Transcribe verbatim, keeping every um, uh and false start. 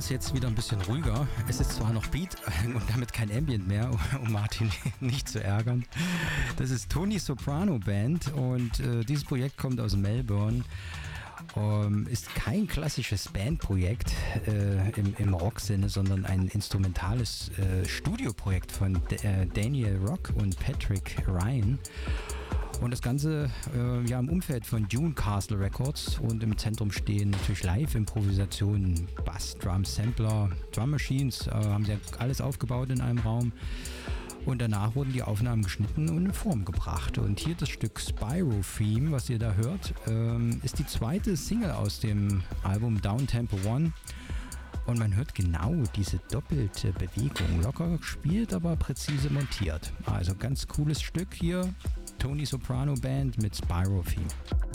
es jetzt wieder ein bisschen ruhiger. Es ist zwar noch Beat und damit kein Ambient mehr, um Martin nicht zu ärgern. Das ist Tony Soprano Band und äh, dieses Projekt kommt aus Melbourne. Um, ist kein klassisches Bandprojekt äh, im, im Rock-Sinne, sondern ein instrumentales äh, Studioprojekt von D- äh, Daniel Rock und Patrick Ryan. Und das Ganze äh, ja im Umfeld von Dune Castle Records, und im Zentrum stehen natürlich Live-Improvisationen, Bass, Drum, Sampler, Drum Machines, äh, haben sie alles aufgebaut in einem Raum. Und danach wurden die Aufnahmen geschnitten und in Form gebracht. Und hier das Stück Spyro Theme, was ihr da hört, ähm, ist die zweite Single aus dem Album Downtempo One. Und man hört genau diese doppelte Bewegung. Locker gespielt, aber präzise montiert. Also ganz cooles Stück hier. Tony Soprano Band mit Spyro Theme.